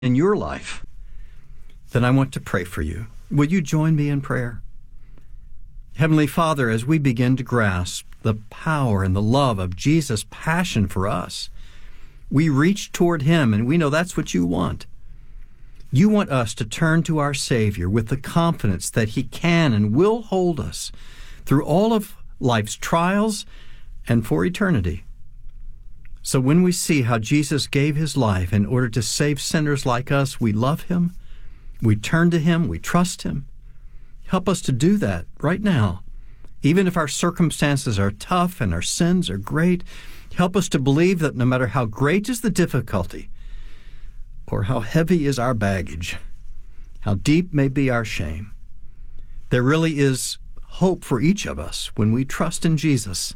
in your life, then I want to pray for you. Will you join me in prayer? Heavenly Father, as we begin to grasp the power and the love of Jesus' passion for us, we reach toward Him, and we know that's what you want. You want us to turn to our Savior with the confidence that He can and will hold us through all of life's trials and for eternity. So when we see how Jesus gave His life in order to save sinners like us, we love Him, we turn to Him, we trust Him. Help us to do that right now. Even if our circumstances are tough and our sins are great, help us to believe that no matter how great is the difficulty, or how heavy is our baggage, how deep may be our shame, there really is hope for each of us when we trust in Jesus.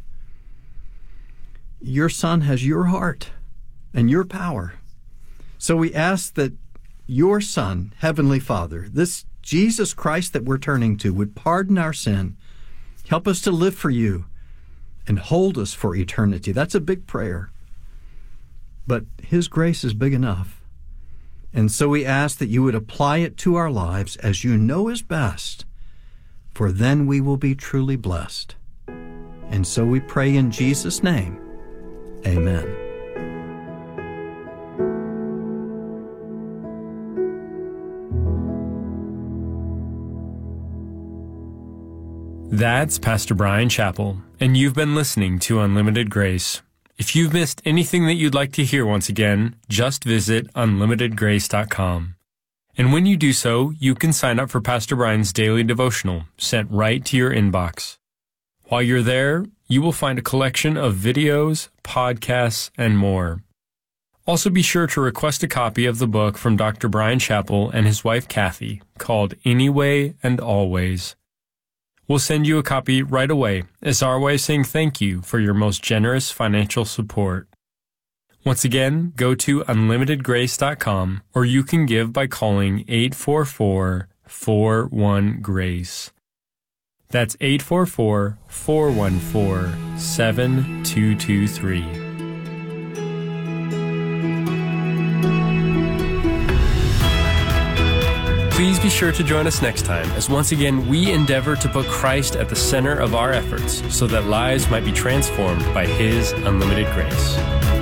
Your Son has your heart and your power. So we ask that your Son, Heavenly Father, this Jesus Christ that we're turning to, would pardon our sin, help us to live for you, and hold us for eternity. That's a big prayer. But His grace is big enough. And so we ask that you would apply it to our lives as you know is best, for then we will be truly blessed. And so we pray in Jesus' name. Amen. That's Pastor Bryan Chapell, and you've been listening to Unlimited Grace. If you've missed anything that you'd like to hear once again, just visit unlimitedgrace.com. And when you do so, you can sign up for Pastor Bryan's daily devotional sent right to your inbox. While you're there, you will find a collection of videos, podcasts, and more. Also be sure to request a copy of the book from Dr. Bryan Chapell and his wife Kathy, called Anyway and Always. We'll send you a copy right away as our way of saying thank you for your most generous financial support. Once again, go to unlimitedgrace.com, or you can give by calling 844-41-GRACE. That's 844-414-7223. Please be sure to join us next time as once again we endeavor to put Christ at the center of our efforts so that lives might be transformed by His unlimited grace.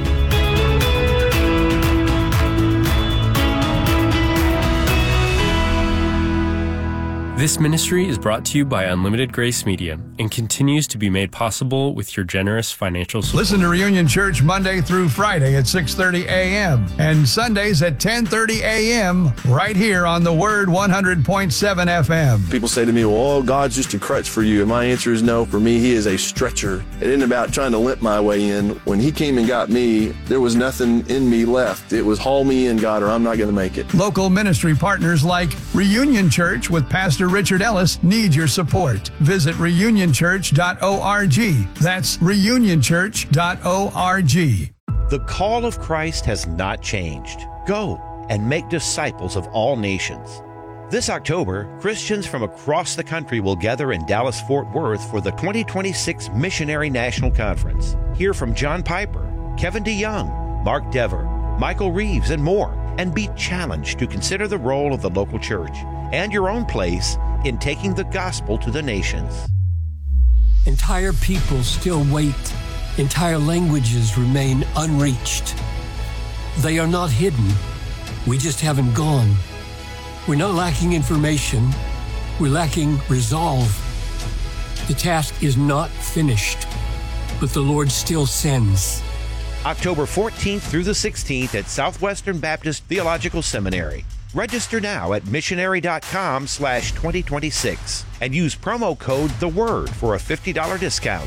This ministry is brought to you by Unlimited Grace Media and continues to be made possible with your generous financial support. Listen to Reunion Church Monday through Friday at 6:30 a.m. and Sundays at 10:30 a.m. right here on the Word 100.7 FM. People say to me, well, God's just a crutch for you. And my answer is no. For me, He is a stretcher. It isn't about trying to limp my way in. When He came and got me, there was nothing in me left. It was haul me in, God, or I'm not going to make it. Local ministry partners like Reunion Church with Pastor Richard Ellis need your support. Visit reunionchurch.org. That's reunionchurch.org. The call of Christ has not changed. Go and make disciples of all nations. This October, Christians from across the country will gather in Dallas-Fort Worth for the 2026 Missionary National Conference. Hear from John Piper, Kevin DeYoung, Mark Dever, Michael Reeves, and more, and be challenged to consider the role of the local church and your own place in taking the gospel to the nations. Entire peoples still wait. Entire languages remain unreached. They are not hidden. We just haven't gone. We're not lacking information. We're lacking resolve. The task is not finished, but the Lord still sends. October 14th through the 16th at Southwestern Baptist Theological Seminary. Register now at missionary.com/2026 and use promo code The Word for a $50 discount.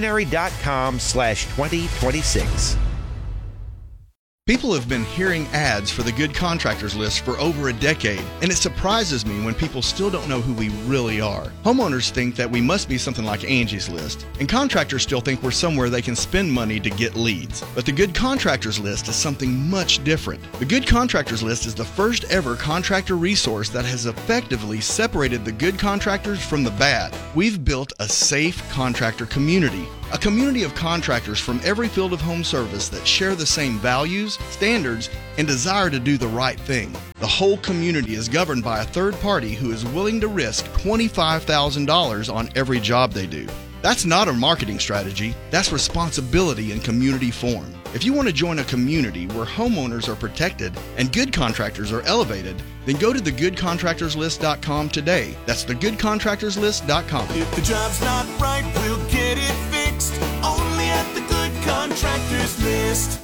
Missionary.com/2026. People have been hearing ads for the Good Contractors List for over a decade, and it surprises me when people still don't know who we really are. Homeowners think that we must be something like Angie's List, and contractors still think we're somewhere they can spend money to get leads. But the Good Contractors List is something much different. The Good Contractors List is the first ever contractor resource that has effectively separated the good contractors from the bad. We've built a safe contractor community. A community of contractors from every field of home service that share the same values, standards, and desire to do the right thing. The whole community is governed by a third party who is willing to risk $25,000 on every job they do. That's not a marketing strategy, that's responsibility in community form. If you want to join a community where homeowners are protected and good contractors are elevated, then go to thegoodcontractorslist.com today. That's thegoodcontractorslist.com. If the job's not right, we'll get it fixed. Only at the Good Contractors List.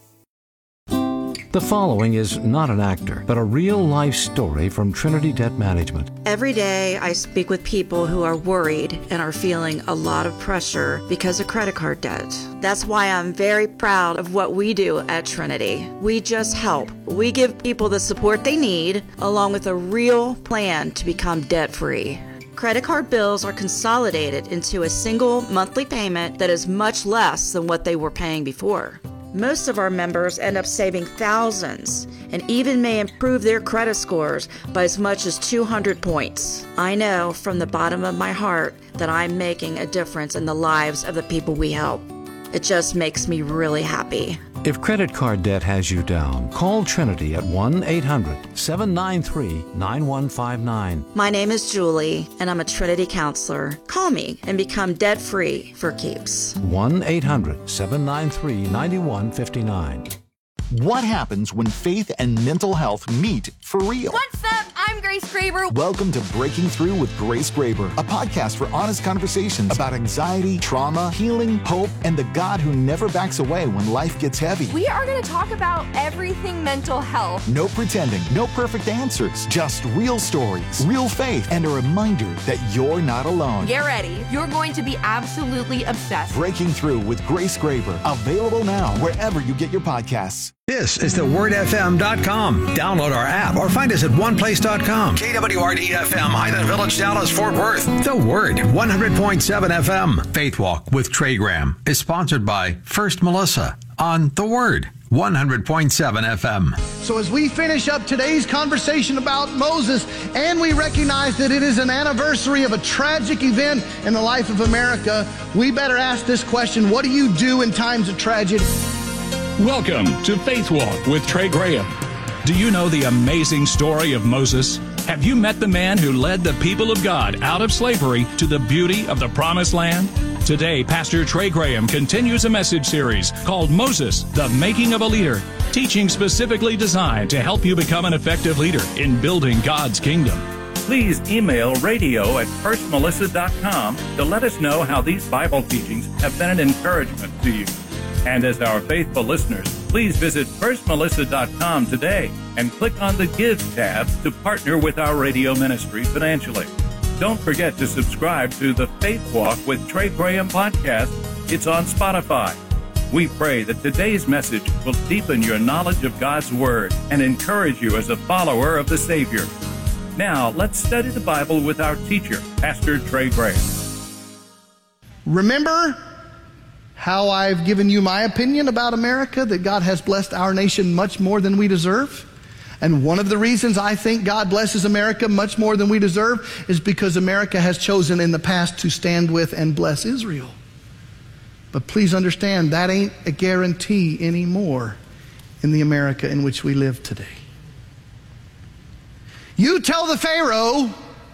The following is not an actor, but a real-life story from Trinity Debt Management. Every day I speak with people who are worried and are feeling a lot of pressure because of credit card debt. That's why I'm very proud of what we do at Trinity. We just help. We give people the support they need, along with a real plan to become debt-free. Credit card bills are consolidated into a single monthly payment that is much less than what they were paying before. Most of our members end up saving thousands and even may improve their credit scores by as much as 200 points. I know from the bottom of my heart that I'm making a difference in the lives of the people we help. It just makes me really happy. If credit card debt has you down, call Trinity at 1-800-793-9159. My name is Julie, and I'm a Trinity counselor. Call me and become debt-free for keeps. 1-800-793-9159. What happens when faith and mental health meet for real? What's up? I'm Grace Graber. Welcome to Breaking Through with Grace Graber, a podcast for honest conversations about anxiety, trauma, healing, hope, and the God who never backs away when life gets heavy. We are going to talk about everything mental health. No pretending, no perfect answers, just real stories, real faith, and a reminder that you're not alone. Get ready. You're going to be absolutely obsessed. Breaking Through with Grace Graber, available now wherever you get your podcasts. This is thewordfm.com. Download our app or find us at oneplace.com. KWRD-FM, Highland Village, Dallas, Fort Worth. The Word, 100.7 FM. Faith Walk with Trey Graham is sponsored by First Melissa on The Word, 100.7 FM. So as we finish up today's conversation about Moses, and we recognize that it is an anniversary of a tragic event in the life of America, we better ask this question: what do you do in times of tragedy? Welcome to Faith Walk with Trey Graham. Do you know the amazing story of Moses? Have you met the man who led the people of God out of slavery to the beauty of the Promised Land? Today, Pastor Trey Graham continues a message series called Moses, the Making of a Leader, teaching specifically designed to help you become an effective leader in building God's kingdom. Please email radio@firstmelissa.com to let us know how these Bible teachings have been an encouragement to you. And as our faithful listeners, please visit firstmelissa.com today and click on the Give tab to partner with our radio ministry financially. Don't forget to subscribe to the Faith Walk with Trey Graham podcast. It's on Spotify. We pray that today's message will deepen your knowledge of God's Word and encourage you as a follower of the Savior. Now, let's study the Bible with our teacher, Pastor Trey Graham. Remember how I've given you my opinion about America, that God has blessed our nation much more than we deserve? And one of the reasons I think God blesses America much more than we deserve is because America has chosen in the past to stand with and bless Israel. But please understand, that ain't a guarantee anymore in the America in which we live today. You tell the Pharaoh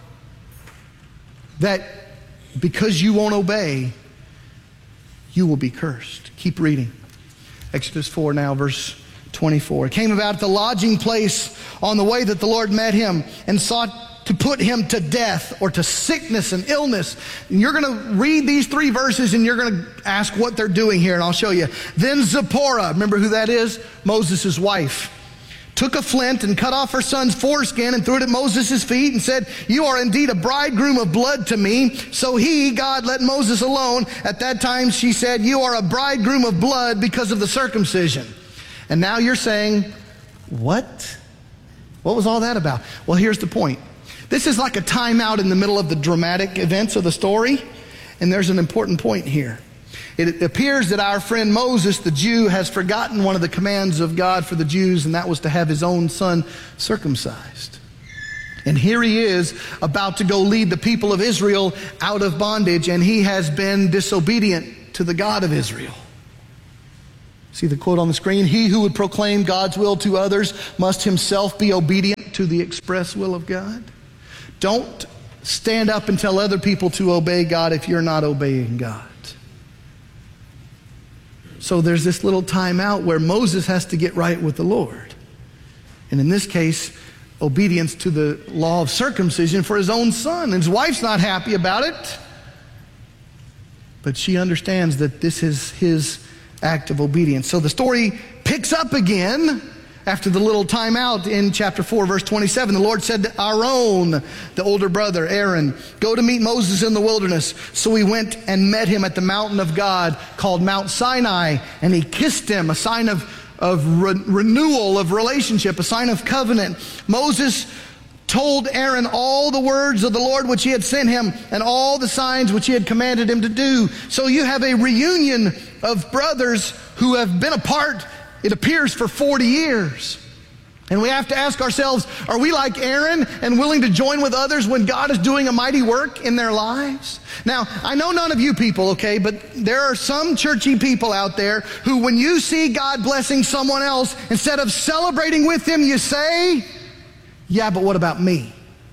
that because you won't obey, you will be cursed. Keep reading. Exodus 4 now, verse 24. It came about at the lodging place on the way that the Lord met him and sought to put him to death or to sickness and illness. And you're going to read these 3 verses and you're going to ask what they're doing here, and I'll show you. Then Zipporah, remember who that is? Moses' wife, took a flint and cut off her son's foreskin and threw it at Moses' feet and said, "You are indeed a bridegroom of blood to me." So God let Moses alone. At that time she said, "You are a bridegroom of blood because of the circumcision." And now you're saying, what? What was all that about? Well, here's the point. This is like a timeout in the middle of the dramatic events of the story, and there's an important point here. It appears that our friend Moses, the Jew, has forgotten one of the commands of God for the Jews, and that was to have his own son circumcised. And here he is about to go lead the people of Israel out of bondage, and he has been disobedient to the God of Israel. See the quote on the screen? He who would proclaim God's will to others must himself be obedient to the express will of God. Don't stand up and tell other people to obey God if you're not obeying God. So there's this little time out where Moses has to get right with the Lord. And in this case, obedience to the law of circumcision for his own son. And his wife's not happy about it. But she understands that this is his act of obedience. So the story picks up again after the little time out in chapter 4, verse 27. The Lord said to Aaron, the older brother, Aaron, go to meet Moses in the wilderness. So he went and met him at the mountain of God called Mount Sinai. And he kissed him, a sign of renewal of relationship, a sign of covenant. Moses told Aaron all the words of the Lord which he had sent him and all the signs which he had commanded him to do. So you have a reunion of brothers who have been apart, it appears, for 40 years. And we have to ask ourselves, are we like Aaron and willing to join with others when God is doing a mighty work in their lives? Now, I know none of you people, okay, but there are some churchy people out there who, when you see God blessing someone else, instead of celebrating with them, you say, yeah, but what about me?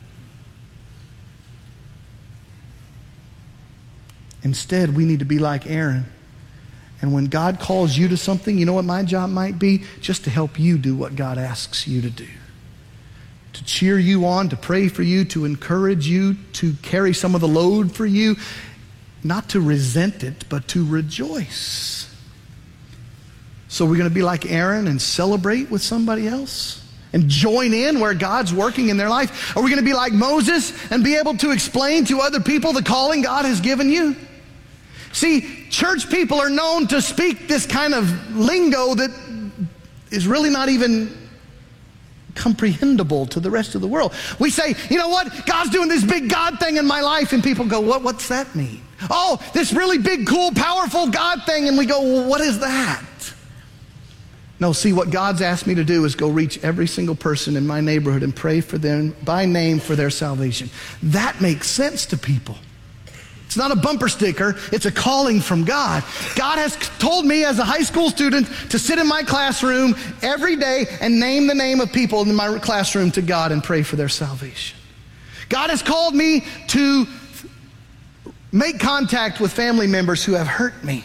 Instead, we need to be like Aaron. And when God calls you to something, you know what my job might be? Just to help you do what God asks you to do. To cheer you on, to pray for you, to encourage you, to carry some of the load for you. Not to resent it, but to rejoice. So we're going to be like Aaron and celebrate with somebody else? And join in where God's working in their life? Are we going to be like Moses and be able to explain to other people the calling God has given you? See, church people are known to speak this kind of lingo that is really not even comprehensible to the rest of the world. We say, you know what? God's doing this big God thing in my life. And people go, what's that mean? Oh, this really big, cool, powerful God thing. And we go, well, what is that? No, see, what God's asked me to do is go reach every single person in my neighborhood and pray for them by name for their salvation. That makes sense to people. It's not a bumper sticker. It's a calling from God. God has told me as a high school student to sit in my classroom every day and name the name of people in my classroom to God and pray for their salvation. God has called me to make contact with family members who have hurt me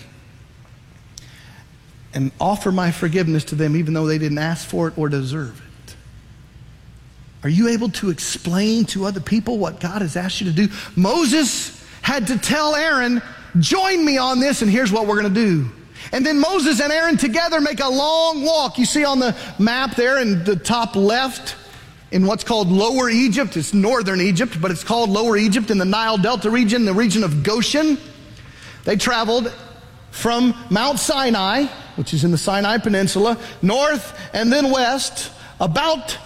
and offer my forgiveness to them even though they didn't ask for it or deserve it. Are you able to explain to other people what God has asked you to do? Moses had to tell Aaron, join me on this, and here's what we're going to do. And then Moses and Aaron together make a long walk. You see on the map there in the top left, in what's called Lower Egypt. It's northern Egypt, but it's called Lower Egypt in the Nile Delta region, the region of Goshen. They traveled from Mount Sinai, which is in the Sinai Peninsula, north and then west, about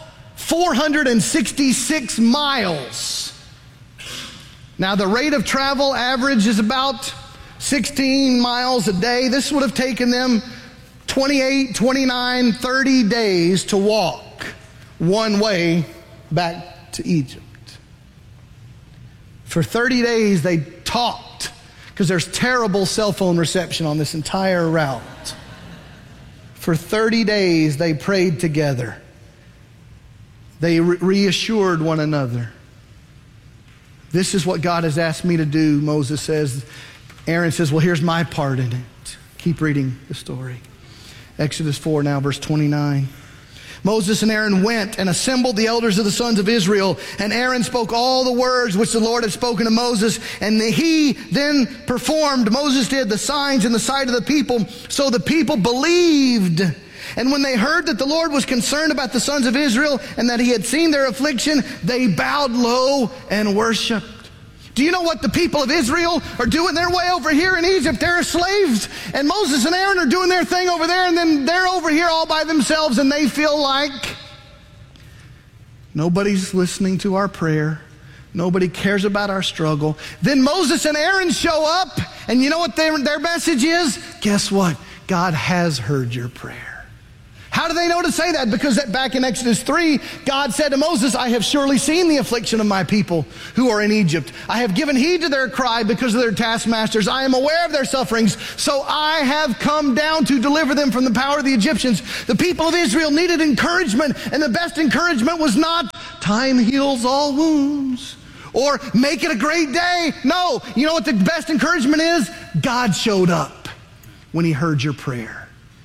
466 miles. Now, the rate of travel average is about 16 miles a day. This would have taken them 28, 29, 30 days to walk one way back to Egypt. For 30 days, they talked because there's terrible cell phone reception on this entire route. For 30 days, they prayed together. They reassured one another. This is what God has asked me to do, Moses says. Aaron says, well, here's my part in it. Keep reading the story. Exodus 4 now, verse 29. Moses and Aaron went and assembled the elders of the sons of Israel. And Aaron spoke all the words which the Lord had spoken to Moses. And he then performed, Moses did, the signs in the sight of the people. So the people believed. And when they heard that the Lord was concerned about the sons of Israel and that he had seen their affliction, they bowed low and worshiped. Do you know what the people of Israel are doing their way over here in Egypt? They're slaves. And Moses and Aaron are doing their thing over there, and then they're over here all by themselves, and they feel like nobody's listening to our prayer. Nobody cares about our struggle. Then Moses and Aaron show up, and you know what their message is? Guess what? God has heard your prayer. How do they know to say that? Because back in Exodus 3, God said to Moses, I have surely seen the affliction of my people who are in Egypt. I have given heed to their cry because of their taskmasters. I am aware of their sufferings, so I have come down to deliver them from the power of the Egyptians. The people of Israel needed encouragement, and the best encouragement was not time heals all wounds or make it a great day. No, you know what the best encouragement is? God showed up when he heard your prayer.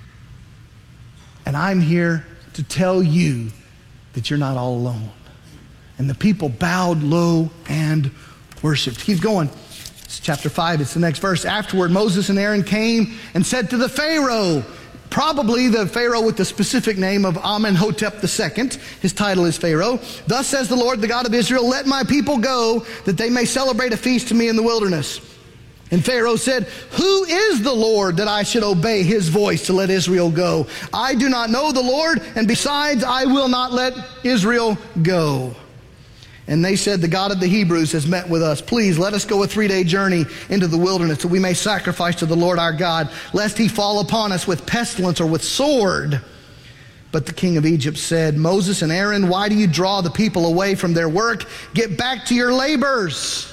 And I'm here to tell you that you're not all alone. And the people bowed low and worshiped. Keep going. It's chapter 5. It's the next verse. Afterward, Moses and Aaron came and said to the Pharaoh, probably the Pharaoh with the specific name of Amenhotep II. His title is Pharaoh. Thus says the Lord, the God of Israel, let my people go, that they may celebrate a feast to me in the wilderness. And Pharaoh said, who is the Lord that I should obey his voice to let Israel go? I do not know the Lord, and besides, I will not let Israel go. And they said, the God of the Hebrews has met with us. Please let us go a 3-day journey into the wilderness that we may sacrifice to the Lord our God, lest he fall upon us with pestilence or with sword. But the king of Egypt said, Moses and Aaron, why do you draw the people away from their work? Get back to your labors.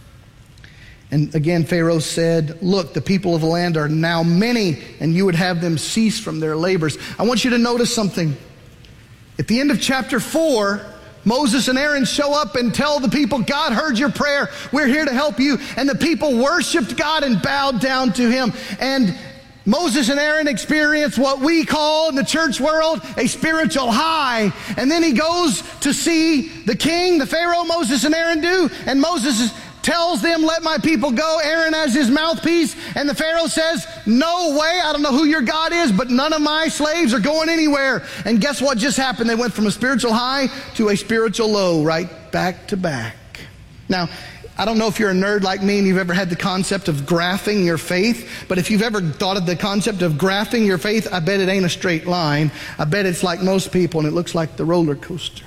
And again, Pharaoh said, look, the people of the land are now many, and you would have them cease from their labors. I want you to notice something. At the end of chapter 4, Moses and Aaron show up and tell the people, God heard your prayer. We're here to help you. And the people worshiped God and bowed down to him. And Moses and Aaron experienced what we call in the church world a spiritual high. And then he goes to see the king, the Pharaoh, Moses and Aaron do. And Moses tells them, let my people go. Aaron as his mouthpiece. And the Pharaoh says, no way. I don't know who your God is, but none of my slaves are going anywhere. And guess what just happened? They went from a spiritual high to a spiritual low, right back to back. Now, I don't know if you're a nerd like me and you've ever had the concept of graphing your faith, but if you've ever thought of the concept of graphing your faith, I bet it ain't a straight line. I bet it's like most people, and it looks like the roller coaster.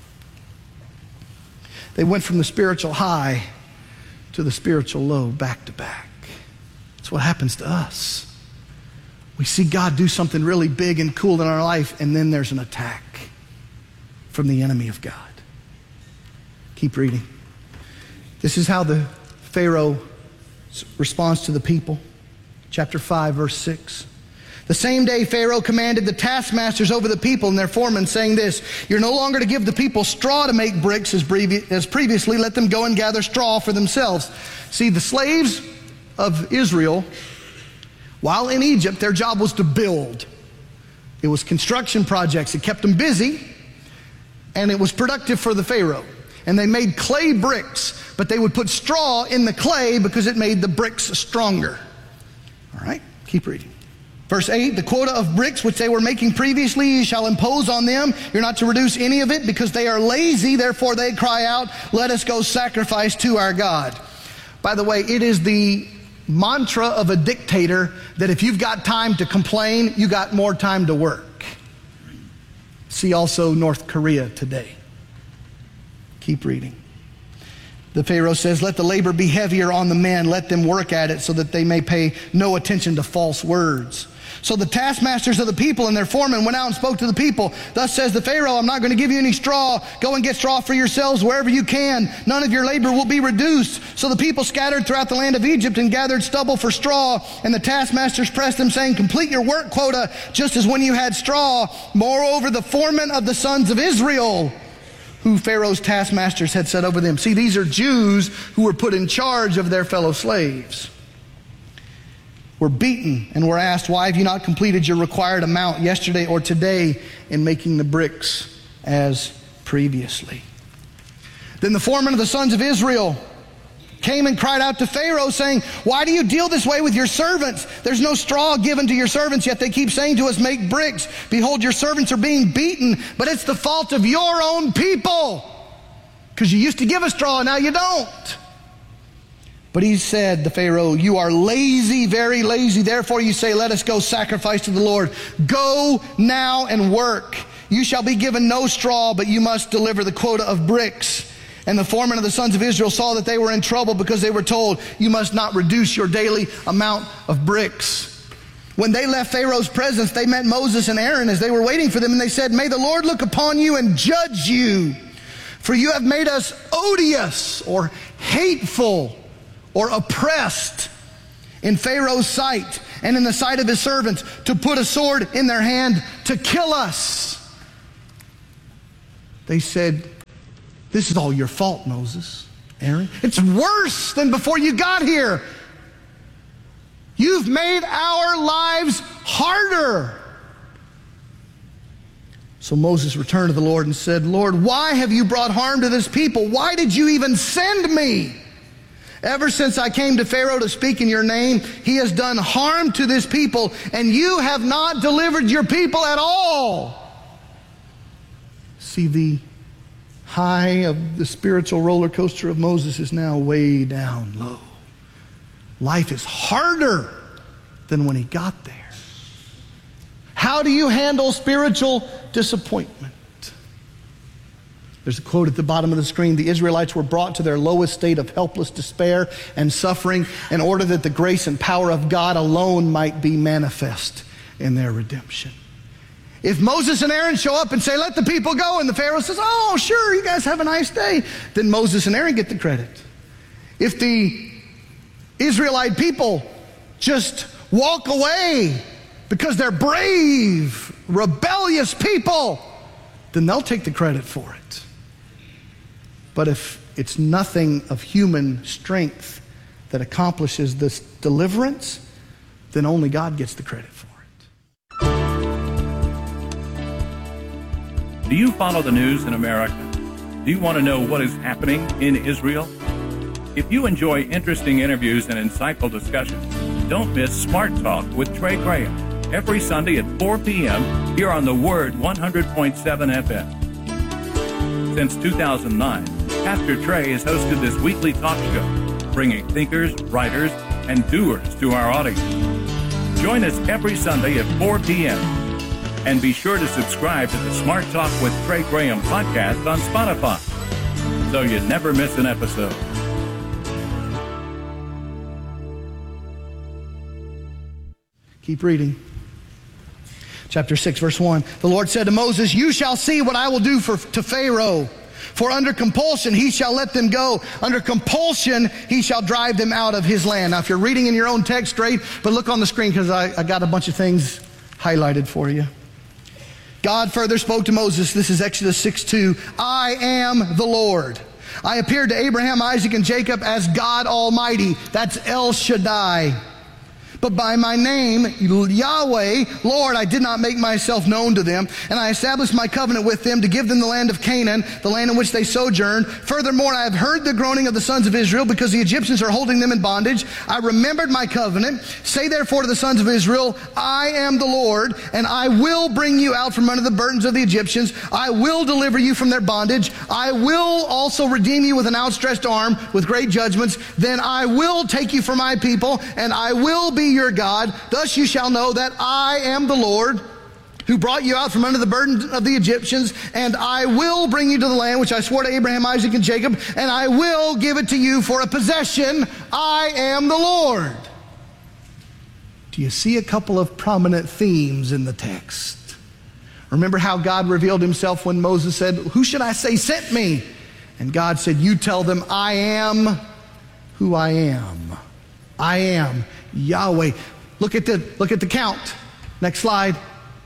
They went from the spiritual high to the spiritual low, back to back. That's what happens to us. We see God do something really big and cool in our life, and then there's an attack from the enemy of God. Keep reading. This is how the Pharaoh responds to the people. Chapter 5, verse 6. The same day Pharaoh commanded the taskmasters over the people and their foremen, saying this, you're no longer to give the people straw to make bricks as previously. Let them go and gather straw for themselves. See, the slaves of Israel, while in Egypt, their job was to build. It was construction projects. It kept them busy, and it was productive for the Pharaoh. And they made clay bricks, but they would put straw in the clay because it made the bricks stronger. All right, keep reading. Verse 8, the quota of bricks which they were making previously you shall impose on them. You're not to reduce any of it because they are lazy. Therefore they cry out, let us go sacrifice to our God. By the way, it is the mantra of a dictator that if you've got time to complain, you got more time to work. See also North Korea today. Keep reading. The Pharaoh says, let the labor be heavier on the men. Let them work at it so that they may pay no attention to false words. So the taskmasters of the people and their foremen went out and spoke to the people. Thus says the Pharaoh, I'm not going to give you any straw. Go and get straw for yourselves wherever you can. None of your labor will be reduced. So the people scattered throughout the land of Egypt and gathered stubble for straw. And the taskmasters pressed them, saying, complete your work quota, just as when you had straw. Moreover, the foremen of the sons of Israel, who Pharaoh's taskmasters had set over them. See, these are Jews who were put in charge of their fellow slaves. Were beaten and were asked, why have you not completed your required amount yesterday or today in making the bricks as previously? Then the foreman of the sons of Israel came and cried out to Pharaoh, saying, why do you deal this way with your servants? There's no straw given to your servants, yet they keep saying to us, make bricks. Behold, your servants are being beaten, but it's the fault of your own people, because you used to give us straw, now you don't. But he said, the Pharaoh, you are lazy, very lazy. Therefore you say, let us go sacrifice to the Lord. Go now and work. You shall be given no straw, but you must deliver the quota of bricks. And the foreman of the sons of Israel saw that they were in trouble because they were told, you must not reduce your daily amount of bricks. When they left Pharaoh's presence, they met Moses and Aaron as they were waiting for them, and they said, "May the Lord look upon you and judge you, for you have made us odious," or hateful, or oppressed in Pharaoh's sight and in the sight of his servants, to put a sword in their hand to kill us. They said, "This is all your fault, Moses, Aaron. It's worse than before you got here. You've made our lives harder." So Moses returned to the Lord and said, "Lord, why have you brought harm to this people? Why did you even send me? Ever since I came to Pharaoh to speak in your name, he has done harm to this people, and you have not delivered your people at all." See, the high of the spiritual roller coaster of Moses is now way down low. Life is harder than when he got there. How do you handle spiritual disappointment? There's a quote at the bottom of the screen. The Israelites were brought to their lowest state of helpless despair and suffering in order that the grace and power of God alone might be manifest in their redemption. If Moses and Aaron show up and say, "Let the people go," and the Pharaoh says, "Oh, sure, you guys have a nice day," then Moses and Aaron get the credit. If the Israelite people just walk away because they're brave, rebellious people, then they'll take the credit for it. But if it's nothing of human strength that accomplishes this deliverance, then only God gets the credit for it. Do you follow the news in America? Do you want to know what is happening in Israel? If you enjoy interesting interviews and insightful discussions, don't miss Smart Talk with Trey Graham every Sunday at 4 p.m. here on the Word 100.7 FM. Since 2009, Pastor Trey has hosted this weekly talk show, bringing thinkers, writers, and doers to our audience. Join us every Sunday at 4 p.m. And be sure to subscribe to the Smart Talk with Trey Graham podcast on Spotify, so you never miss an episode. Keep reading. Chapter 6, verse 1. The Lord said to Moses, "You shall see what I will do to Pharaoh. For under compulsion he shall let them go. Under compulsion he shall drive them out of his land." Now if you're reading in your own text, great, but look on the screen because I got a bunch of things highlighted for you. God further spoke to Moses. This is Exodus 6:2. "I am the Lord. I appeared to Abraham, Isaac, and Jacob as God Almighty." That's El Shaddai. "But by my name, Yahweh, Lord, I did not make myself known to them. And I established my covenant with them to give them the land of Canaan, the land in which they sojourned. Furthermore, I have heard the groaning of the sons of Israel because the Egyptians are holding them in bondage. I remembered my covenant. Say therefore to the sons of Israel, I am the Lord, and I will bring you out from under the burdens of the Egyptians. I will deliver you from their bondage. I will also redeem you with an outstretched arm, with great judgments. Then I will take you for my people, and I will be your God. Thus you shall know that I am the Lord, who brought you out from under the burden of the Egyptians, and I will bring you to the land which I swore to Abraham, Isaac, and Jacob, and I will give it to you for a possession. I am the Lord." Do you see a couple of prominent themes in the text? Remember how God revealed himself when Moses said, "Who should I say sent me?" And God said, "You tell them I am who I am. I am Yahweh." Look at the count. Next slide.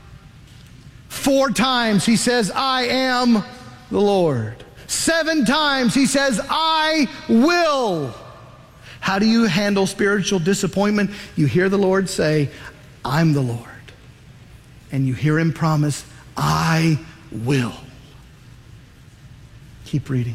4 times he says, "I am the Lord." 7 times he says, "I will." How do you handle spiritual disappointment? You hear the Lord say, "I'm the Lord." And you hear him promise, "I will." Keep reading.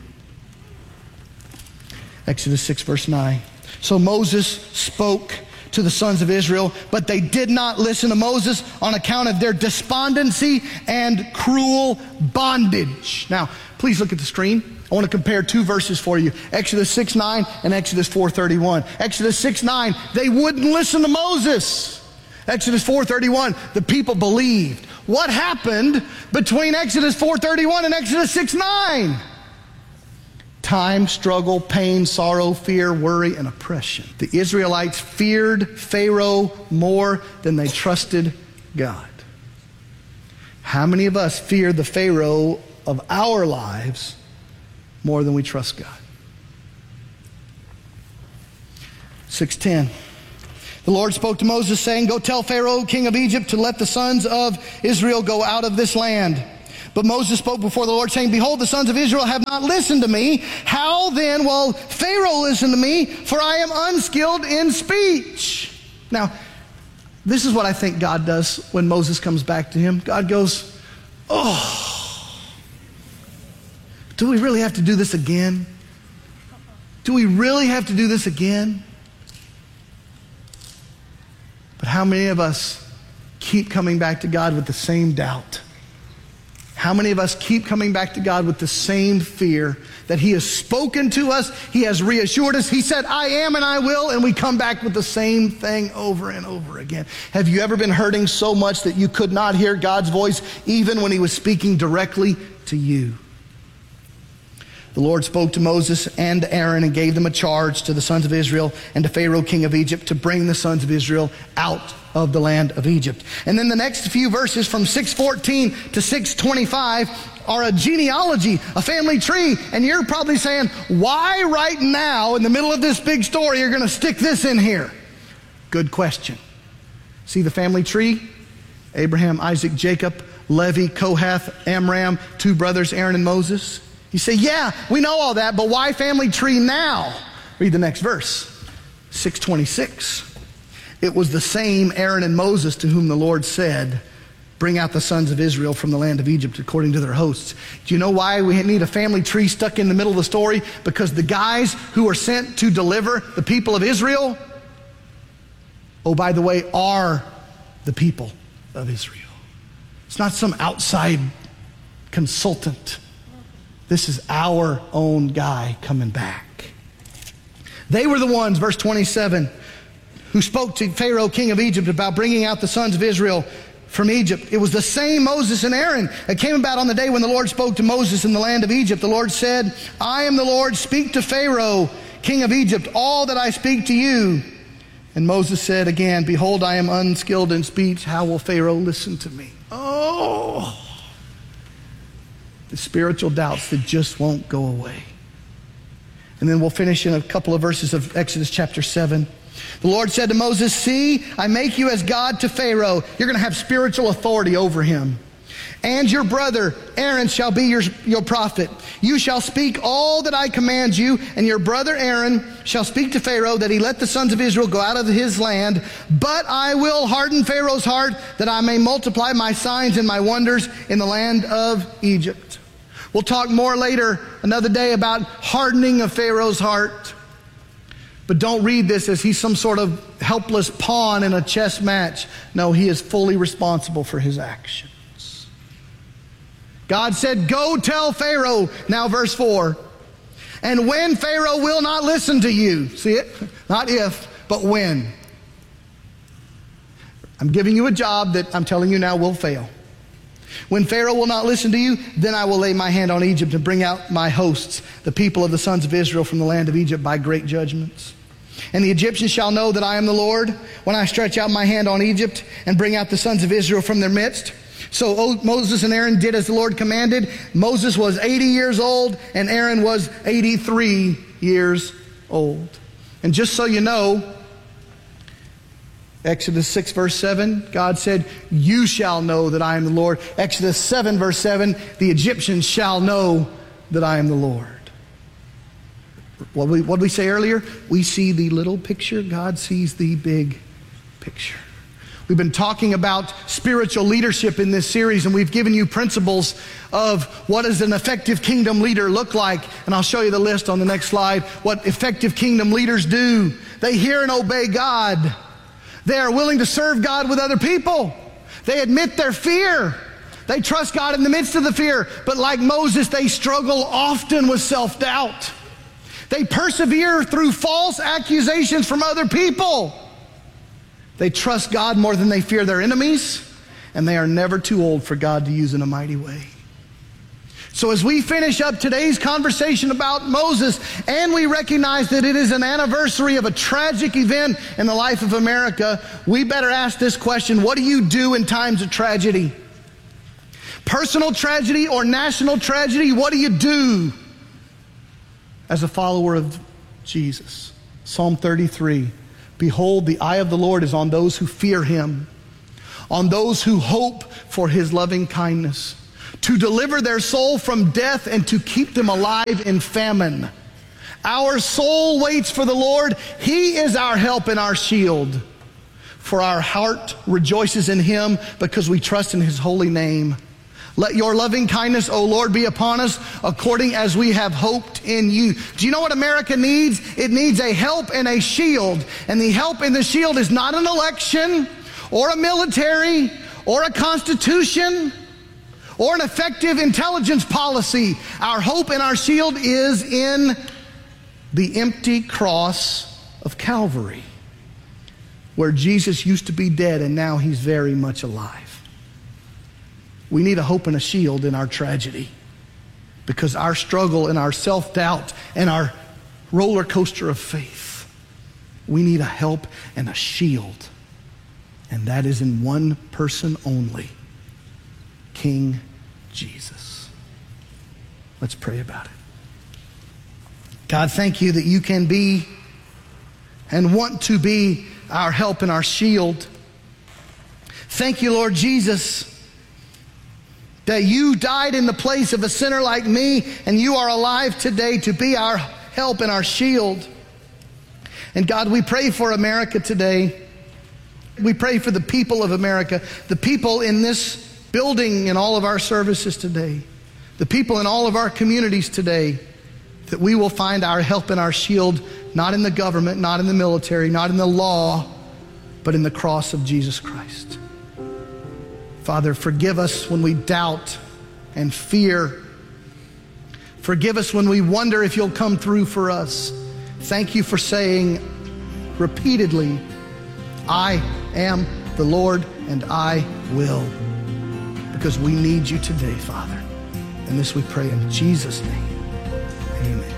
Exodus 6, verse 9. So Moses spoke to the sons of Israel, but they did not listen to Moses on account of their despondency and cruel bondage. Now, please look at the screen. I want to compare 2 verses for you. Exodus 6:9 and Exodus 4:31. Exodus 6:9, they wouldn't listen to Moses. Exodus 4:31, the people believed. What happened between Exodus 4:31 and Exodus 6:9? Time, struggle, pain, sorrow, fear, worry, and oppression. The Israelites feared Pharaoh more than they trusted God. How many of us fear the Pharaoh of our lives more than we trust God? 6:10. The Lord spoke to Moses, saying, "Go tell Pharaoh, king of Egypt, to let the sons of Israel go out of this land." But Moses spoke before the Lord, saying, "Behold, the sons of Israel have not listened to me. How then will Pharaoh listen to me? For I am unskilled in speech." Now, this is what I think God does when Moses comes back to him. God goes, "Oh, do we really have to do this again? Do we really have to do this again?" But how many of us keep coming back to God with the same doubt? How many of us keep coming back to God with the same fear that He has spoken to us, He has reassured us, He said, "I am and I will," and we come back with the same thing over and over again? Have you ever been hurting so much that you could not hear God's voice even when He was speaking directly to you? The Lord spoke to Moses and to Aaron and gave them a charge to the sons of Israel and to Pharaoh, king of Egypt, to bring the sons of Israel out of the land of Egypt. And then the next few verses from 6:14 to 6:25 are a genealogy, a family tree. And you're probably saying, why right now in the middle of this big story you're going to stick this in here? Good question. See the family tree? Abraham, Isaac, Jacob, Levi, Kohath, Amram, 2 brothers, Aaron and Moses. You say, yeah, we know all that, but why family tree now? Read the next verse, 6:26. It was the same Aaron and Moses to whom the Lord said, "Bring out the sons of Israel from the land of Egypt according to their hosts." Do you know why we need a family tree stuck in the middle of the story? Because the guys who were sent to deliver the people of Israel, oh, by the way, are the people of Israel. It's not some outside consultant. This is our own guy coming back. They were the ones, verse 27, who spoke to Pharaoh, king of Egypt, about bringing out the sons of Israel from Egypt. It was the same Moses and Aaron. It came about on the day when the Lord spoke to Moses in the land of Egypt. The Lord said, "I am the Lord. Speak to Pharaoh, king of Egypt, all that I speak to you." And Moses said again, "Behold, I am unskilled in speech. How will Pharaoh listen to me?" Oh, the spiritual doubts that just won't go away. And then we'll finish in a couple of verses of Exodus chapter 7. The Lord said to Moses, "See, I make you as God to Pharaoh." You're going to have spiritual authority over him. "And your brother Aaron shall be your prophet. You shall speak all that I command you, and your brother Aaron shall speak to Pharaoh that he let the sons of Israel go out of his land. But I will harden Pharaoh's heart that I may multiply my signs and my wonders in the land of Egypt." We'll talk more later, another day, about hardening of Pharaoh's heart. But don't read this as he's some sort of helpless pawn in a chess match. No, he is fully responsible for his actions. God said, "Go tell Pharaoh," now verse 4, "and when Pharaoh will not listen to you," see it? Not if, but when. I'm giving you a job that I'm telling you now will fail. "When Pharaoh will not listen to you, then I will lay my hand on Egypt and bring out my hosts, the people of the sons of Israel, from the land of Egypt by great judgments. And the Egyptians shall know that I am the Lord when I stretch out my hand on Egypt and bring out the sons of Israel from their midst." So Moses and Aaron did as the Lord commanded. Moses was 80 years old and Aaron was 83 years old. And just so you know, Exodus 6 verse 7, God said, "You shall know that I am the Lord." Exodus 7 verse 7, "The Egyptians shall know that I am the Lord." What did we say earlier? We see the little picture, God sees the big picture. We've been talking about spiritual leadership in this series, and we've given you principles of what does an effective kingdom leader look like. And I'll show you the list on the next slide. What effective kingdom leaders do. They hear and obey God. They are willing to serve God with other people. They admit their fear. They trust God in the midst of the fear. But like Moses, they struggle often with self-doubt. They persevere through false accusations from other people. They trust God more than they fear their enemies. And they are never too old for God to use in a mighty way. So as we finish up today's conversation about Moses, and we recognize that it is an anniversary of a tragic event in the life of America, we better ask this question: what do you do in times of tragedy? Personal tragedy or national tragedy, what do you do as a follower of Jesus? Psalm 33, behold, the eye of the Lord is on those who fear him, on those who hope for his loving kindness, to deliver their soul from death and to keep them alive in famine. Our soul waits for the Lord. He is our help and our shield. For our heart rejoices in him because we trust in his holy name. Let your loving kindness, O Lord, be upon us according as we have hoped in you. Do you know what America needs? It needs a help and a shield. And the help and the shield is not an election or a military or a constitution or an effective intelligence policy. Our hope and our shield is in the empty cross of Calvary, where Jesus used to be dead and now he's very much alive. We need a hope and a shield in our tragedy, because our struggle and our self-doubt and our roller coaster of faith, we need a help and a shield. And that is in one person only, King Jesus. Let's pray about it. God, thank you that you can be and want to be our help and our shield. Thank you, Lord Jesus, that you died in the place of a sinner like me, and you are alive today to be our help and our shield. And God, we pray for America today. We pray for the people of America, the people in this building in all of our services today, the people in all of our communities today, that we will find our help and our shield not in the government, not in the military, not in the law, but in the cross of Jesus Christ. Father, forgive us when we doubt and fear. Forgive us when we wonder if you'll come through for us. Thank you for saying repeatedly, I am the Lord and I will. Because we need you today, Father. And this we pray in Jesus' name. Amen.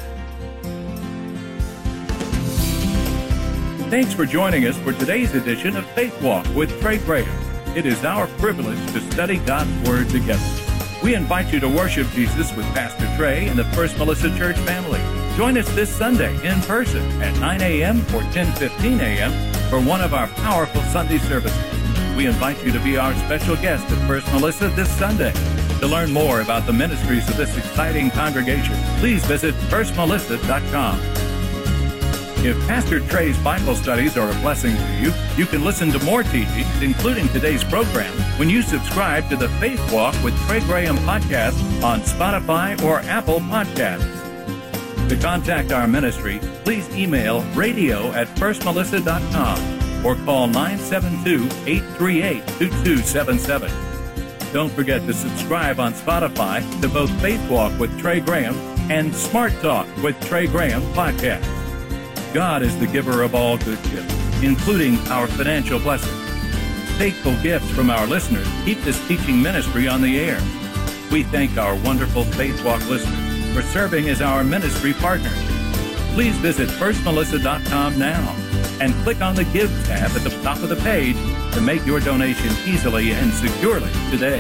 Thanks for joining us for today's edition of Faith Walk with Trey Graham. It is our privilege to study God's Word together. We invite you to worship Jesus with Pastor Trey and the First Melissa Church family. Join us this Sunday in person at 9 a.m. or 10:15 a.m. for one of our powerful Sunday services. We invite you to be our special guest at First Melissa this Sunday. To learn more about the ministries of this exciting congregation, please visit firstmelissa.com. If Pastor Trey's Bible studies are a blessing to you, you can listen to more teachings, including today's program, when you subscribe to the Faith Walk with Trey Graham podcast on Spotify or Apple Podcasts. To contact our ministry, please email radio@firstmelissa.com. or call 972-838-2277. Don't forget to subscribe on Spotify to both Faith Walk with Trey Graham and Smart Talk with Trey Graham podcast. God is the giver of all good gifts, including our financial blessings. Faithful gifts from our listeners keep this teaching ministry on the air. We thank our wonderful Faith Walk listeners for serving as our ministry partners. Please visit firstmelissa.com now and click on the Give tab at the top of the page to make your donation easily and securely today.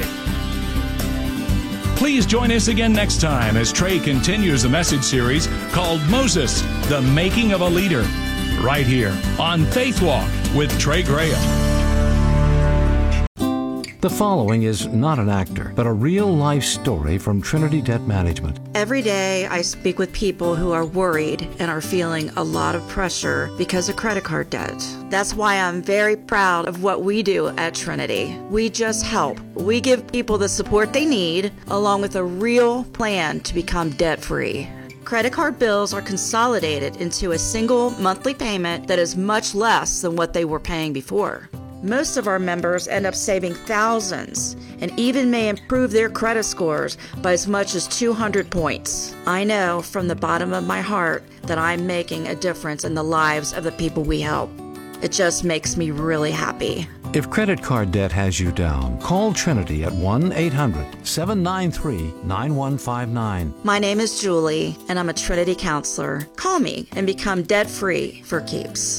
Please join us again next time as Trey continues a message series called Moses, the Making of a Leader, right here on Faith Walk with Trey Graham. The following is not an actor, but a real-life story from Trinity Debt Management. Every day I speak with people who are worried and are feeling a lot of pressure because of credit card debt. That's why I'm very proud of what we do at Trinity. We just help. We give people the support they need, along with a real plan to become debt-free. Credit card bills are consolidated into a single monthly payment that is much less than what they were paying before. Most of our members end up saving thousands and even may improve their credit scores by as much as 200 points. I know from the bottom of my heart that I'm making a difference in the lives of the people we help. It just makes me really happy. If credit card debt has you down, call Trinity at 1-800-793-9159. My name is Julie, and I'm a Trinity counselor. Call me and become debt-free for keeps.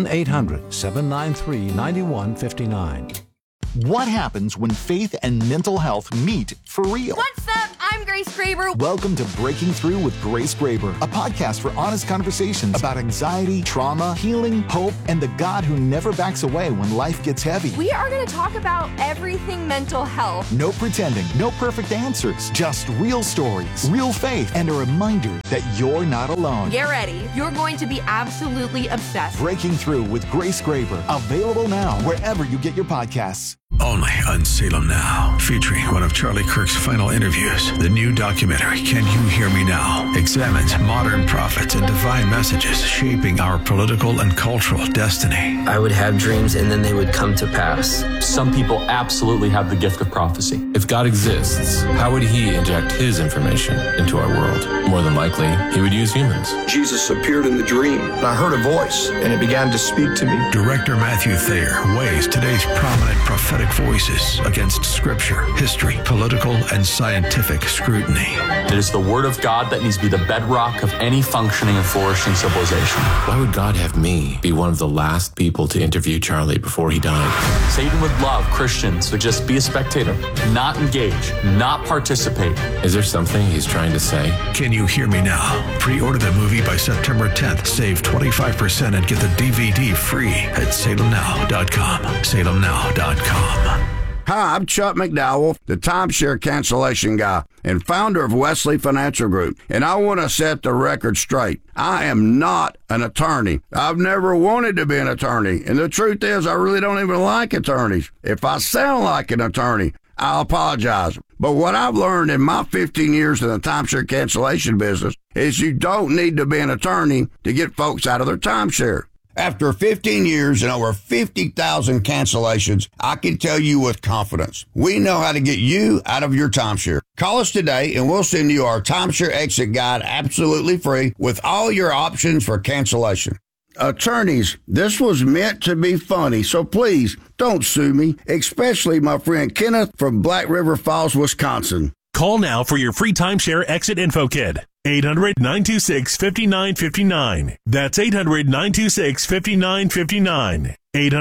1-800-793-9159. What happens when faith and mental health meet for real? What's up? I'm Grace Graber. Welcome to Breaking Through with Grace Graber, a podcast for honest conversations about anxiety, trauma, healing, hope, and the God who never backs away when life gets heavy. We are going to talk about everything mental health. No pretending, no perfect answers, just real stories, real faith, and a reminder that you're not alone. Get ready. You're going to be absolutely obsessed. Breaking Through with Grace Graber, available now wherever you get your podcasts. Only on Salem Now, featuring one of Charlie Kirk's final interviews. The new documentary, Can You Hear Me Now?, examines modern prophets and divine messages shaping our political and cultural destiny. I would have dreams and then they would come to pass. Some people absolutely have the gift of prophecy. If God exists, how would he inject his information into our world? More than likely, he would use humans. Jesus appeared in the dream, and I heard a voice, and it began to speak to me. Director Matthew Thayer weighs today's prominent prophetic voices against scripture, history, political, and scientific scrutiny. It is the word of God that needs to be the bedrock of any functioning and flourishing civilization. Why would God have me be one of the last people to interview Charlie before he died? Satan would love Christians to just be a spectator, not engage, not participate. Is there something he's trying to say? Can You Hear Me Now? Pre-order the movie by September 10th. Save 25% and get the DVD free at salemnow.com. salemnow.com. Hi, I'm Chuck McDowell, the timeshare cancellation guy and founder of Wesley Financial Group, and I want to set the record straight. I am not an attorney. I've never wanted to be an attorney, and the truth is I really don't even like attorneys. If I sound like an attorney, I apologize. But what I've learned in my 15 years in the timeshare cancellation business is you don't need to be an attorney to get folks out of their timeshare. After 15 years and over 50,000 cancellations, I can tell you with confidence, we know how to get you out of your timeshare. Call us today and we'll send you our timeshare exit guide absolutely free with all your options for cancellation. Attorneys, this was meant to be funny, so please don't sue me, especially my friend Kenneth from Black River Falls, Wisconsin. Call now for your free timeshare exit info kit. 800-926-5959. That's 800-926-5959.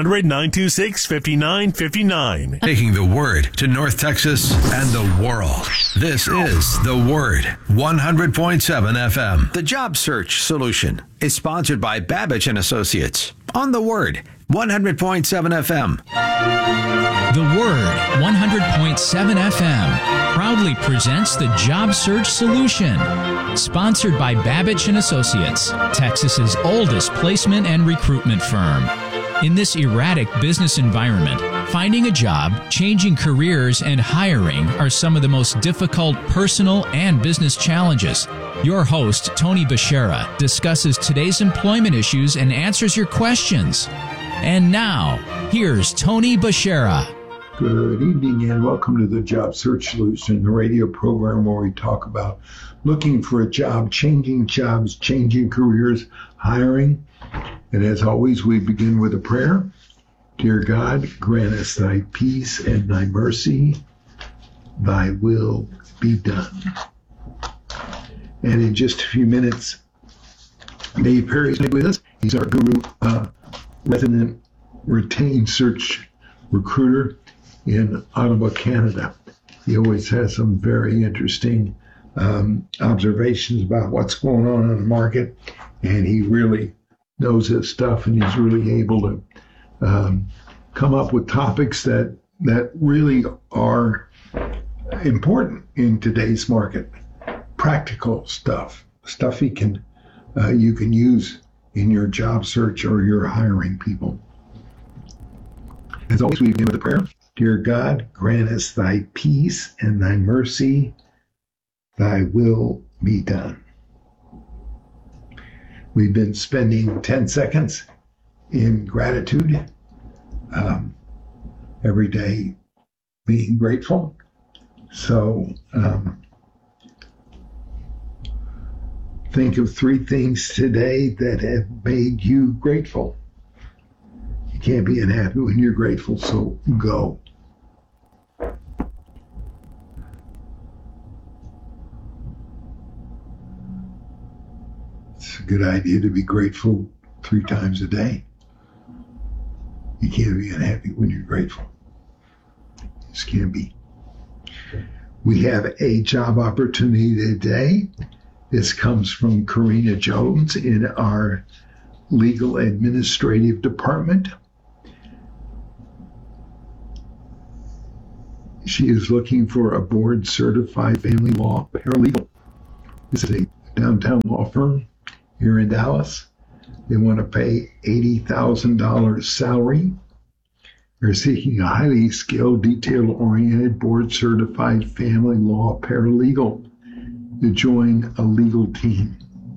800-926-5959. Taking the word to North Texas and the world. This is The Word, 100.7 FM. The Job Search Solution is sponsored by Babbage & Associates. On The Word, 100.7 FM. The Word, 100.7 FM, proudly presents the Job Search Solution. Sponsored by Babbage & Associates, Texas's oldest placement and recruitment firm. In this erratic business environment, finding a job, changing careers, and hiring are some of the most difficult personal and business challenges. Your host, Tony Bashara, discusses today's employment issues and answers your questions. And now, here's Tony Bashara. Good evening and welcome to the Job Search Solution, the radio program where we talk about looking for a job, changing jobs, changing careers, hiring. And as always, we begin with a prayer. Dear God, grant us thy peace and thy mercy. Thy will be done. And in just a few minutes, Dave Perry is with us. He's our guru, resident retained search recruiter in Ottawa, Canada. He always has some very interesting observations about what's going on in the market, and he really knows his stuff, and he's really able to come up with topics that really are important in today's market. Practical stuff you can use in your job search or your hiring people. As always, we begin with a prayer. Dear God, grant us thy peace and thy mercy. Thy will be done. We've been spending 10 seconds in gratitude, every day being grateful. So think of 3 things today that have made you grateful. can't be unhappy when you're grateful, so go. It's a good idea to be grateful 3 times a day. You can't be unhappy when you're grateful. Just can't be. We have a job opportunity today. This comes from Karina Jones in our legal administrative department. She is looking for a board certified family law paralegal. This is a downtown law firm here in Dallas. They want to pay $80,000 salary. They're seeking a highly skilled, detail-oriented, board-certified family law paralegal to join a legal team.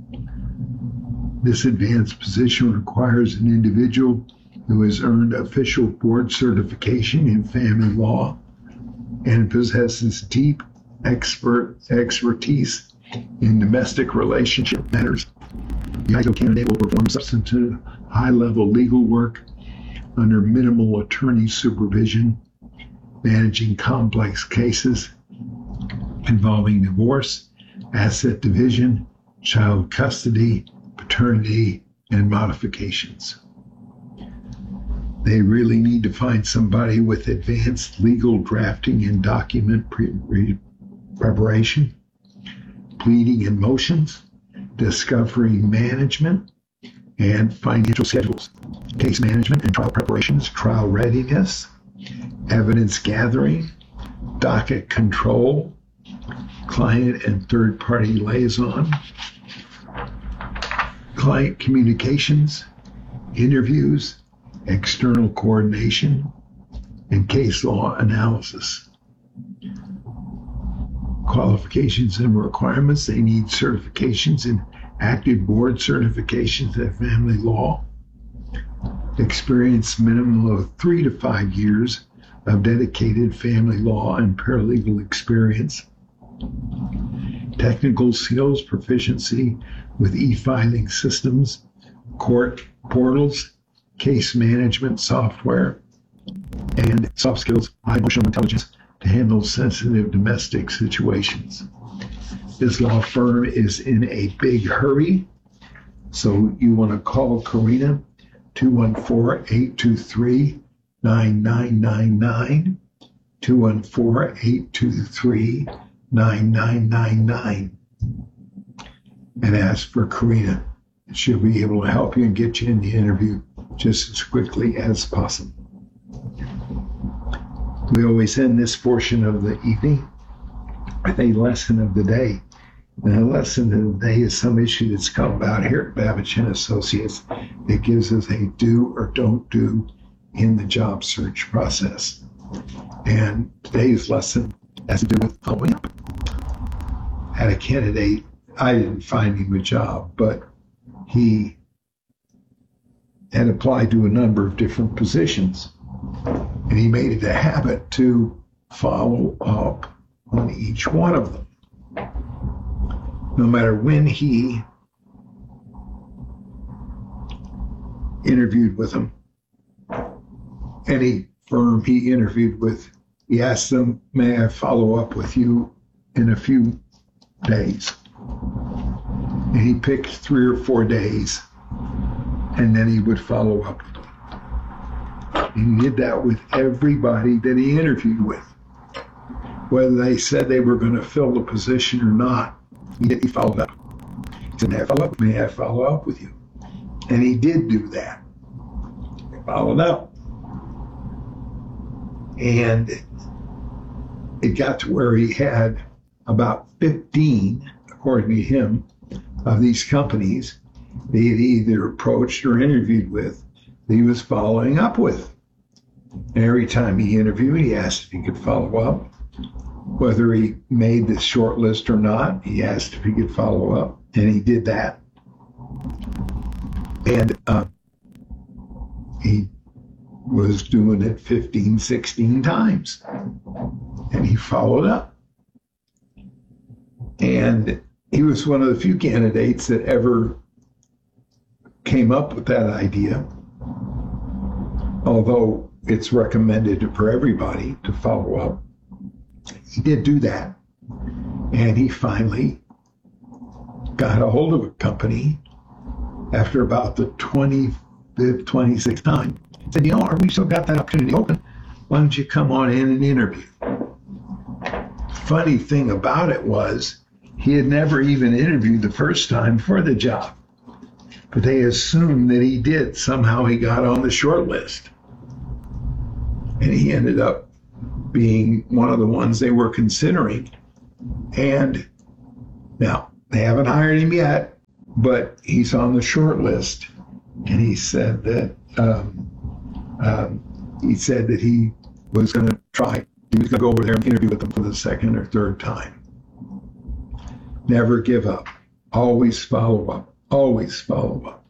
This advanced position requires an individual who has earned official board certification in family law and possesses deep expertise in domestic relationship matters. The ideal candidate will perform substantive, high-level legal work under minimal attorney supervision, managing complex cases involving divorce, asset division, child custody, paternity, and modifications. They really need to find somebody with advanced legal drafting and document preparation, pleading and motions, discovery management, and financial schedules, case management and trial preparations, trial readiness, evidence gathering, docket control, client and third-party liaison, client communications, interviews, external coordination, and case law analysis. Qualifications and requirements: they need certifications in active board certifications in family law, experience minimum of 3 to 5 years of dedicated family law and paralegal experience, technical skills, proficiency with e-filing systems, court portals, case management software, and soft skills, high emotional intelligence to handle sensitive domestic situations. This law firm is in a big hurry, so you want to call Karina, 214-823-9999, 214-823-9999, and ask for Karina. She'll be able to help you and get you in the interview just as quickly as possible. We always end this portion of the evening with a lesson of the day. And the lesson of the day is some issue that's come about here at Babbage and Associates that gives us a do or don't do in the job search process. And today's lesson has to do with following up. Had a candidate, I didn't find him a job, but he had applied to a number of different positions. And he made it a habit to follow up on each one of them. No matter when he interviewed with them, any firm he interviewed with, he asked them, "May I follow up with you in a few days?" And he picked 3 or 4 days, and then he would follow up with them. And he did that with everybody that he interviewed with. Whether they said they were going to fill the position or not, he followed up. He said, "May I follow up with you?" And he did do that. He followed up. And it got to where he had about 15, according to him, of these companies that he had either approached or interviewed with that he was following up with. And every time he interviewed, he asked if he could follow up. Whether he made the short list or not, he asked if he could follow up, and he did that. And he was doing it 15, 16 times. And he followed up. And he was one of the few candidates that ever came up with that idea although it's recommended for everybody to follow up. He did do that. And he finally got a hold of a company after about the 25th, 26th time. Said, we still got that opportunity open. Why don't you come on in and interview? Funny thing about it was he had never even interviewed the first time for the job. But they assumed that he did. Somehow he got on the short list. And he ended up being one of the ones they were considering. And now, they haven't hired him yet, but he's on the short list. And he said that he was going to try. He was going to go over there and interview with them for the second or third time. Never give up. Always follow up. Always follow up.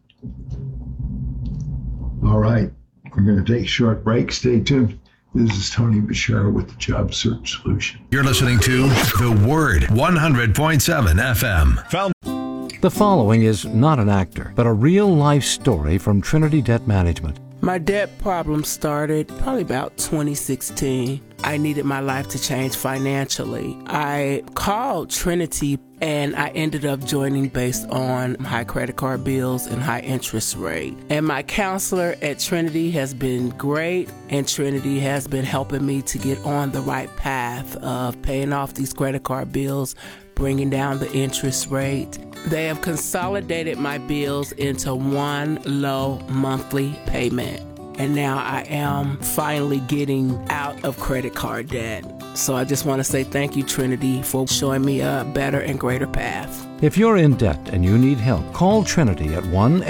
All right. We're going to take a short break. Stay tuned. This is Tony Bashara with the Job Search Solution. You're listening to The Word, 100.7 FM. The following is not an actor, but a real-life story from Trinity Debt Management. My debt problem started probably about 2016. I needed my life to change financially. I called Trinity and I ended up joining based on high credit card bills and high interest rate. And my counselor at Trinity has been great, and Trinity has been helping me to get on the right path of paying off these credit card bills, bringing down the interest rate. They have consolidated my bills into one low monthly payment. And now I am finally getting out of credit card debt. So I just want to say thank you, Trinity, for showing me a better and greater path. If you're in debt and you need help, call Trinity at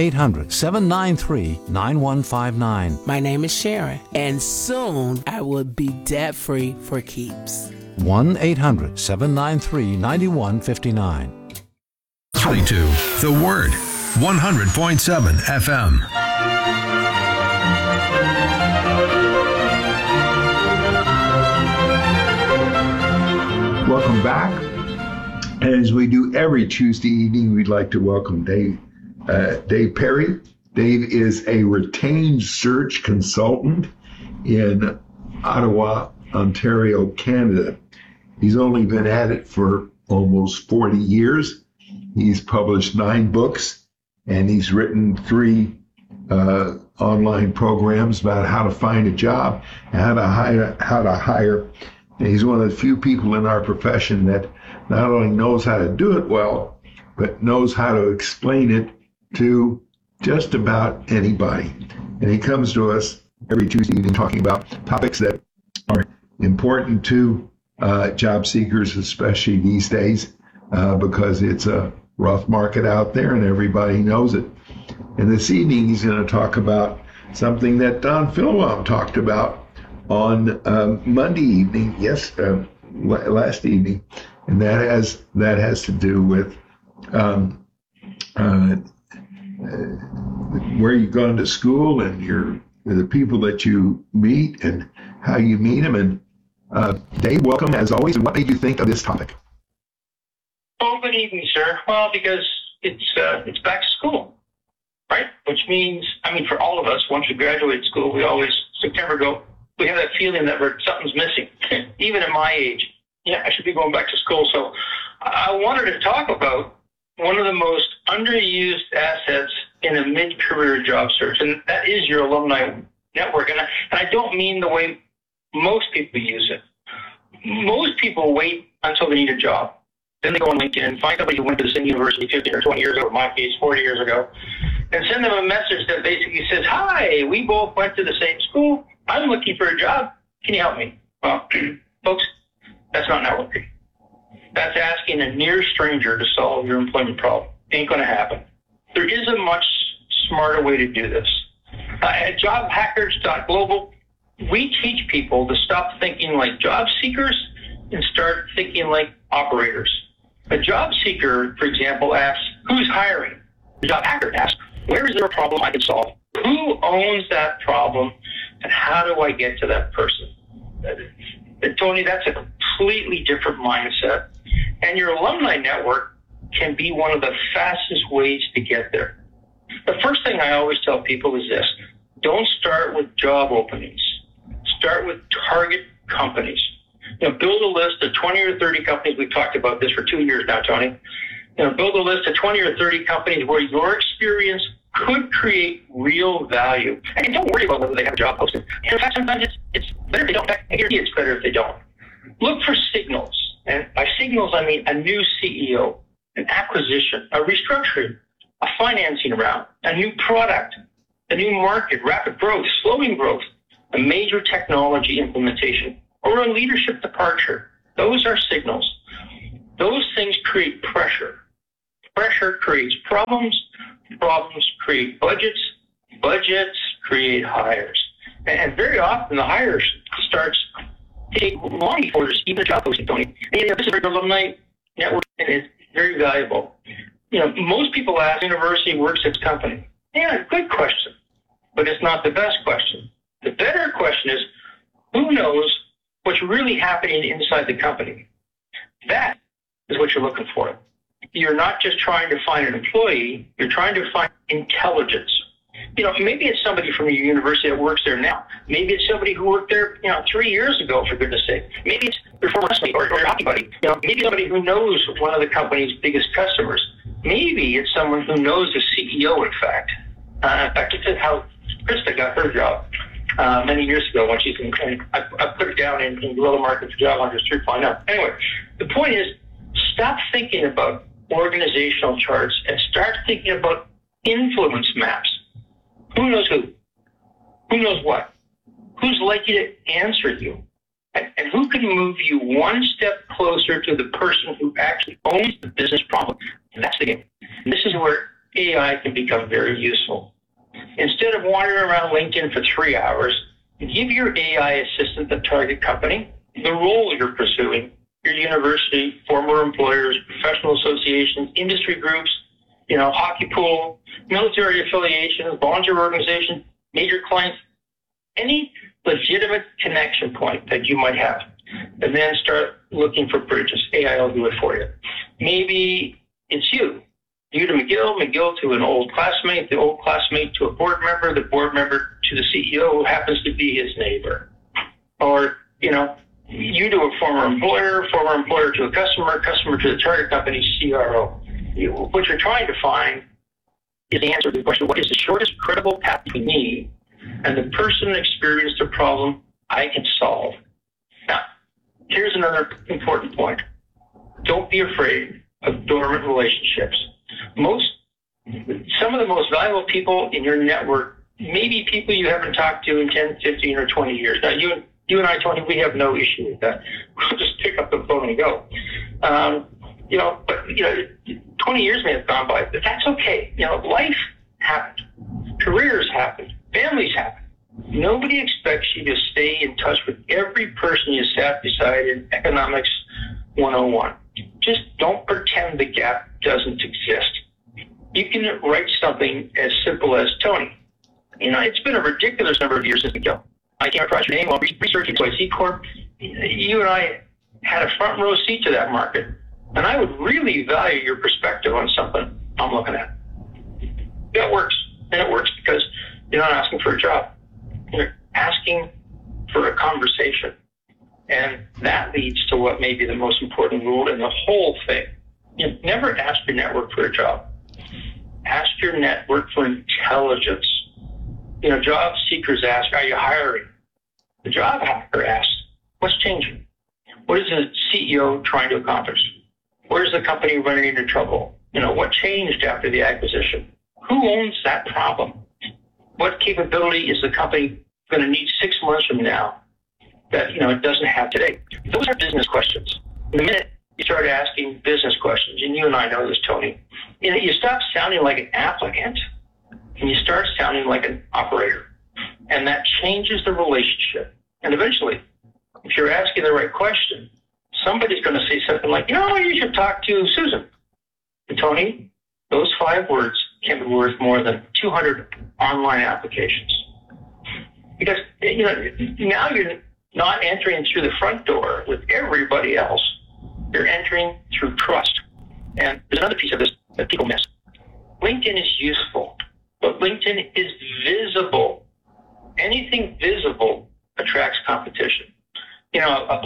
1-800-793-9159. My name is Sharon, and soon I will be debt-free for keeps. 1-800-793-9159. 22. The Word, 100.7 FM. Welcome back. As we do every Tuesday evening, we'd like to welcome Dave Perry. Dave is a retained search consultant in Ottawa, Ontario, Canada. He's only been at it for almost 40 years. He's published 9 books, and he's written 3 online programs about how to find a job, and how to hire. And he's one of the few people in our profession that not only knows how to do it well, but knows how to explain it to just about anybody. And he comes to us every Tuesday evening talking about topics that are important to job seekers, especially these days, because it's a rough market out there and everybody knows it. And this evening he's going to talk about something that Don Philwam talked about on Monday evening, last evening, and that has to do with where you've gone to school and the people that you meet and how you meet them. And Dave, welcome as always. And what made you think of this topic? Well, good evening, sir. Well, because it's back to school, right? Which means, for all of us, once we graduate school, we always September we have that feeling that something's missing. Even at my age, I should be going back to school. So I wanted to talk about one of the most underused assets in a mid-career job search, and that is your alumni network. And I don't mean the way most people use it. Most people wait until they need a job. Then they go on LinkedIn and find somebody who went to the same university 15 or 20 years ago, in my case, 40 years ago, and send them a message that basically says, "Hi, we both went to the same school. I'm looking for a job. Can you help me?" Well, folks, that's not networking. That's asking a near stranger to solve your employment problem. Ain't going to happen. There is a much smarter way to do this. At jobhackers.global, we teach people to stop thinking like job seekers and start thinking like operators. A job seeker, for example, asks, "Who's hiring?" The job hacker asks, "Where is there a problem I can solve? Who owns that problem? And how do I get to that person?" Tony, that's a completely different mindset. And your alumni network can be one of the fastest ways to get there. The first thing I always tell people is this: Don't start with job openings. Start with target companies. Build a list of 20 or 30 companies. We've talked about this for 2 years now, Tony. Build a list of 20 or 30 companies where your experience could create real value. And don't worry about whether they have a job posted. In fact, sometimes it's better if they don't. I guarantee it's better if they don't. Look for signals. And by signals, I mean a new CEO, an acquisition, a restructuring, a financing round, a new product, a new market, rapid growth, slowing growth, a major technology implementation, or a leadership departure. Those are signals. Those things create pressure. Pressure creates problems. Problems create budgets. Budgets create hires. And very often the hires starts take long before there's even a job posting, Tony. And this is where alumni network is very valuable. Most people ask, university works at company. Yeah, good question. But it's not the best question. The better question is, who knows what's really happening inside the company? That is what you're looking for. You're not just trying to find an employee, you're trying to find intelligence. Maybe it's somebody from your university that works there now. Maybe it's somebody who worked there, 3 years ago, for goodness sake. Maybe it's your former wrestling or your hockey buddy. Maybe somebody who knows one of the company's biggest customers. Maybe it's someone who knows the CEO, in fact. In fact, it's how Krista got her job many years ago when she's I put it down in Guerrilla Market for Job Hunters 3.0. Anyway, the point is, stop thinking about organizational charts and start thinking about influence maps. Who knows who? Who knows what? Who's likely to answer you? And who can move you one step closer to the person who actually owns the business problem? And that's the game. And this is where AI can become very useful. Instead of wandering around LinkedIn for 3 hours, give your AI assistant the target company, the role you're pursuing, your university, former employers, professional associations, industry groups, hockey pool, military affiliations, volunteer organizations, major clients, any legitimate connection point that you might have, and then start looking for bridges. AI will do it for you. Maybe it's you to McGill, McGill to an old classmate, the old classmate to a board member, the board member to the CEO who happens to be his neighbor. Or, you to a former employer to a customer to the target company's CRO. What you're trying to find is the answer to the question, what is the shortest credible path between me and the person who experienced a problem I can solve? Now, here's another important point. Don't be afraid of dormant relationships. Some of the most valuable people in your network may be people you haven't talked to in 10, 15, or 20 years. Now, you and I, Tony, we have no issue with that. We'll just pick up the phone and go. But 20 years may have gone by, but that's okay. Life happened. Careers happened. Families happened. Nobody expects you to stay in touch with every person you sat beside in Economics 101. Just don't pretend the gap doesn't exist. You can write something as simple as, Tony, it's been a ridiculous number of years since we go. I came across your name while researching XYZ Corp. You and I had a front row seat to that market, and I would really value your perspective on something I'm looking at. That works, and it works because you're not asking for a job. You're asking for a conversation, and that leads to what may be the most important rule in the whole thing. You never ask your network for a job. Ask your network for intelligence. Job seekers ask, are you hiring? The job hacker asks, what's changing? What is the CEO trying to accomplish? Where's the company running into trouble? What changed after the acquisition? Who owns that problem? What capability is the company going to need 6 months from now that, it doesn't have today? Those are business questions. The minute you start asking business questions, and you and I know this, Tony, you stop sounding like an applicant and you start sounding like an operator. And that changes the relationship. And eventually, if you're asking the right question, somebody's going to say something like, you should talk to Susan. And Tony, those 5 words can be worth more than 200 online applications. Because, now you're not entering through the front door with everybody else. You're entering through trust. And there's another piece of this that people miss. LinkedIn is useful, but LinkedIn is visible.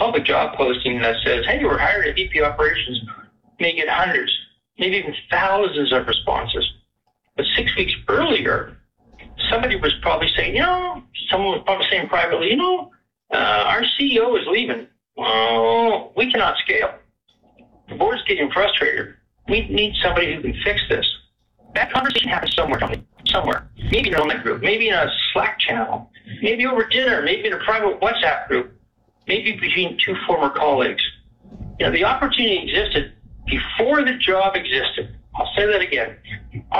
public job posting that says, hey, we're hiring a VP operations, may get hundreds, maybe even thousands of responses. But 6 weeks earlier, somebody was probably saying, someone was probably saying privately, our CEO is leaving. Oh, we cannot scale. The board's getting frustrated. We need somebody who can fix this. That conversation happens somewhere, Tony. Somewhere. Maybe in an online group, maybe in a Slack channel, maybe over dinner, maybe in a private WhatsApp group, maybe between two former colleagues. The opportunity existed before the job existed. I'll say that again.